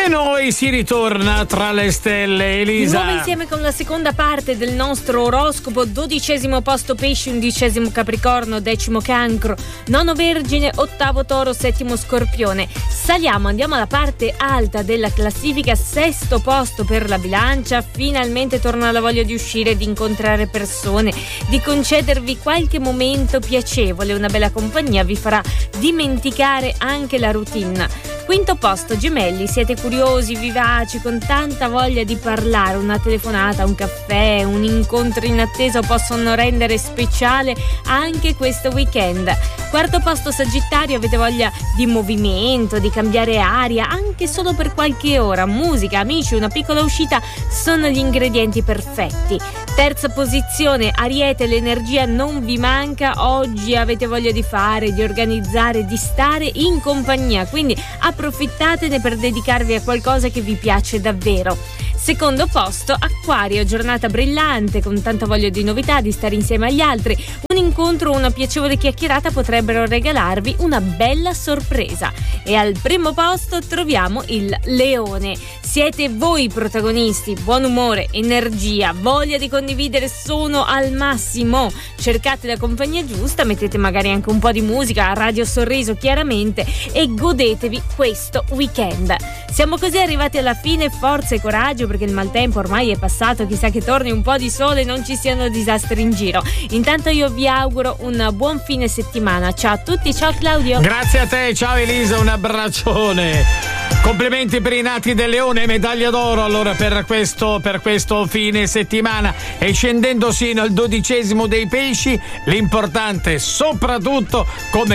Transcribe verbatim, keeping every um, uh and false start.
E noi si ritorna tra le stelle, Elisa. Di nuovo insieme con la seconda parte del nostro oroscopo: dodicesimo posto Pesci, undicesimo Capricorno, decimo Cancro, nono Vergine, ottavo Toro, settimo Scorpione. Saliamo, andiamo alla parte alta della classifica, sesto posto per la Bilancia. Finalmente torna la voglia di uscire, di incontrare persone, di concedervi qualche momento piacevole. Una bella compagnia vi farà dimenticare anche la routine. Quinto posto Gemelli, siete curiosi, vivaci, con tanta voglia di parlare. Una telefonata, un caffè, un incontro inatteso possono rendere speciale anche questo weekend. Quarto posto Sagittario, avete voglia di movimento, di cambiare aria, anche solo per qualche ora. Musica, amici, una piccola uscita sono gli ingredienti perfetti. Terza posizione Ariete, l'energia non vi manca, oggi avete voglia di fare, di organizzare, di stare in compagnia, quindi approfittatene per dedicarvi a qualcosa che vi piace davvero. Secondo posto Acquario, giornata brillante, con tanta voglia di novità, di stare insieme agli altri. Un incontro, una piacevole chiacchierata potrebbero regalarvi una bella sorpresa. E al primo posto troviamo il Leone. Siete voi i protagonisti, buon umore, energia, voglia di condividere sono al massimo. Cercate la compagnia giusta, mettete magari anche un po' di musica, Radio Sorriso chiaramente, e godetevi questo weekend. Siamo così arrivati alla fine, forza e coraggio, perché il maltempo ormai è passato, chissà che torni un po' di sole e non ci siano disastri in giro. Intanto io vi auguro un buon fine settimana. Ciao a tutti, ciao Claudio. Grazie a te, ciao Elisa, un abbraccione. Complimenti per i nati del Leone, medaglia d'oro allora per questo, per questo fine settimana. E scendendo sino al dodicesimo dei Pesci, l'importante soprattutto, come